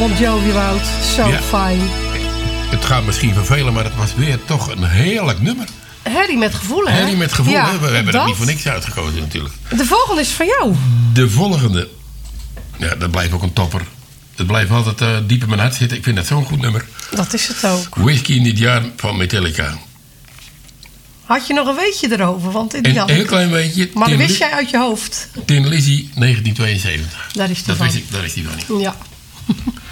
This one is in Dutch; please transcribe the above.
Bon Jovi, Wout. Zo fijn. Het gaat misschien vervelen, maar het was weer toch een heerlijk nummer. Harry met gevoel, hè? Harry met gevoel, ja, hè? We hebben dat niet voor niks uitgekozen natuurlijk. De volgende is van jou. De volgende. Ja, dat blijft ook een topper. Het blijft altijd diep in mijn hart zitten. Ik vind dat zo'n goed nummer. Dat is het ook. Whiskey in dit jaar van Metallica. Had je nog een weetje erover? Want Een heel klein beetje. Maar dat wist jij uit je hoofd. Tin Lizzy, 1972. Daar is die van. Daar is die van. Ja.